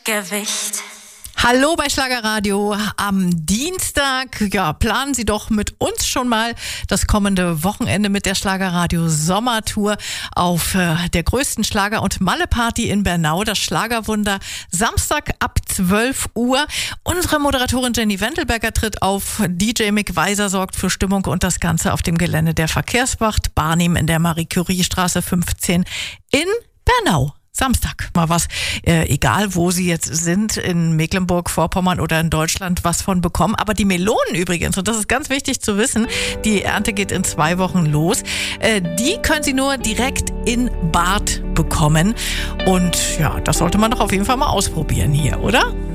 Gewicht. Hallo bei Schlagerradio am Dienstag. Ja, planen Sie doch mit uns schon mal das kommende Wochenende mit der Schlagerradio Sommertour auf der größten Schlager- und Malle-Party in Bernau, das Schlagerwunder, Samstag ab 12 Uhr. Unsere Moderatorin Jenny Wendelberger tritt auf. DJ Mick Weiser sorgt für Stimmung und das Ganze auf dem Gelände der Verkehrswacht Barnim in der Marie-Curie-Straße 15 in Bernau. Samstag mal was, egal wo Sie jetzt sind, in Mecklenburg-Vorpommern oder in Deutschland, was von bekommen. Aber die Melonen übrigens, und das ist ganz wichtig zu wissen, die Ernte geht in 2 Wochen los, die können Sie nur direkt in Barth bekommen. Und ja, das sollte man doch auf jeden Fall mal ausprobieren hier, oder?